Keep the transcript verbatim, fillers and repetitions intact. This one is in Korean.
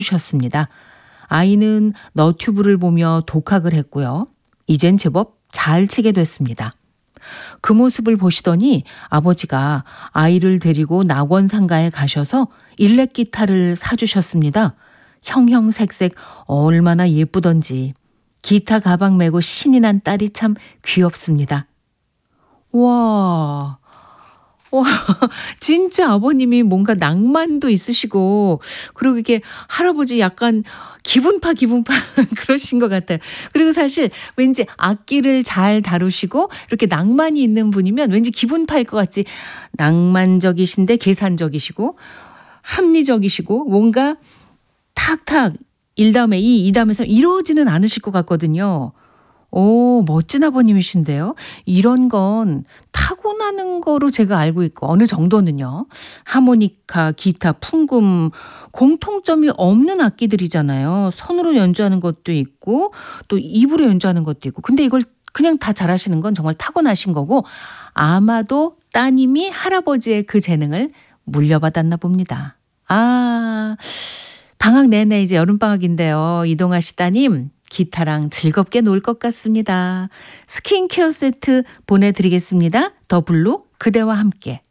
주셨습니다. 아이는 너튜브를 보며 독학을 했고요. 이젠 제법 잘 치게 됐습니다. 그 모습을 보시더니 아버지가 아이를 데리고 낙원상가에 가셔서 일렉 기타를 사주셨습니다. 형형색색 얼마나 예쁘던지 기타 가방 메고 신이 난 딸이 참 귀엽습니다. 와, 와, 진짜 아버님이 뭔가 낭만도 있으시고, 그리고 이게 할아버지 약간 기분파, 기분파 그러신 것 같아요. 그리고 사실 왠지 악기를 잘 다루시고 이렇게 낭만이 있는 분이면 왠지 기분파일 것 같지. 낭만적이신데 계산적이시고, 합리적이시고, 뭔가 탁탁 일 다음에 이, 이 다음에 삼 이러지는 않으실 것 같거든요. 오, 멋진 아버님이신데요. 이런 건 타고나는 거로 제가 알고 있고 어느 정도는요. 하모니카, 기타, 풍금 공통점이 없는 악기들이잖아요. 손으로 연주하는 것도 있고 또 입으로 연주하는 것도 있고. 근데 이걸 그냥 다 잘하시는 건 정말 타고나신 거고 아마도 따님이 할아버지의 그 재능을 물려받았나 봅니다. 아, 방학 내내 이제 여름방학인데요. 이동아 씨 따님 기타랑 즐겁게 놀 것 같습니다. 스킨케어 세트 보내드리겠습니다. 더 블루 그대와 함께.